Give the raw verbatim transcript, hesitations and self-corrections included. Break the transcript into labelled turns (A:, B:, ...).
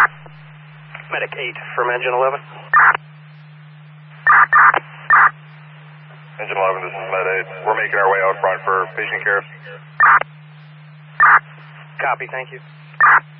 A: Medic eight from Engine eleven.
B: Engine eleven, this is Med eight. We're making our way out front for patient care.
A: Copy, thank you.